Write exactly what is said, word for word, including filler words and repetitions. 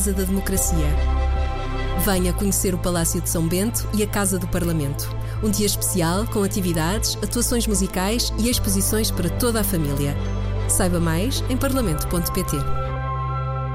Casa da Democracia. Venha conhecer o Palácio de São Bento e a Casa do Parlamento. Um dia especial com atividades, atuações musicais e exposições para toda a família. Saiba mais em parlamento ponto pt.